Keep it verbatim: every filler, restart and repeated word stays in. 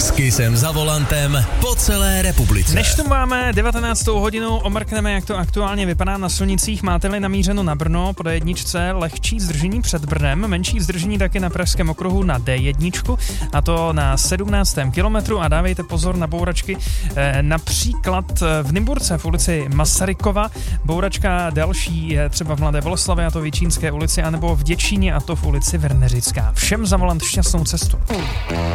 S Kissem za volantem po celé republice. Než tu máme devatenáctou hodinu, omrkneme, jak to aktuálně vypadá na silnicích. Máte-li namířeno na Brno, po D jedna lehčí zdržení před Brnem, menší zdržení taky na Pražském okruhu na D jedna, a to na sedmnáctém kilometru, a dávejte pozor na bouračky, e, například v Nymburce v ulici Masarykova, bouračka další je třeba v Mladé Boleslavi, a to v Jičínské ulici, anebo v Děčíně, a to v ulici Verneřická. Všem za volant šťastnou cestu.